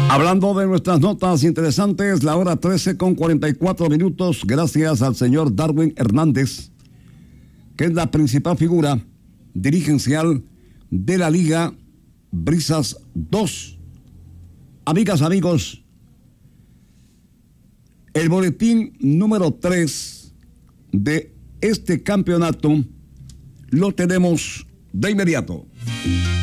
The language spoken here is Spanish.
Hablando de nuestras notas interesantes, la hora 13:44, gracias al señor Darwin Hernández, que es la principal figura dirigencial de la Liga Brisas 2. Amigas, amigos, el boletín número 3 de este campeonato lo tenemos de inmediato.